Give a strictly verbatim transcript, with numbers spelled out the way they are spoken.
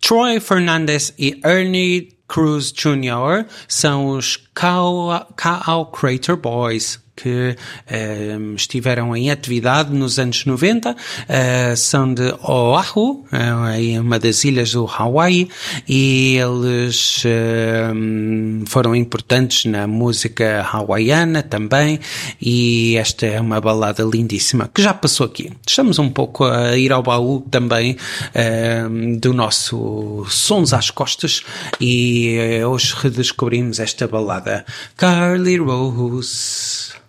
Troy Fernandez e Ernie Cruz Júnior são os Cow Crater Boys, que um, estiveram em atividade nos anos noventa, uh, são de Oahu, uh, uma das ilhas do Hawaii, e eles uh, foram importantes na música hawaiana também, e esta é uma balada lindíssima, que já passou aqui. Estamos um pouco a ir ao baú também uh, do nosso Sons às Costas, e uh, hoje redescobrimos esta balada, Carly Rose.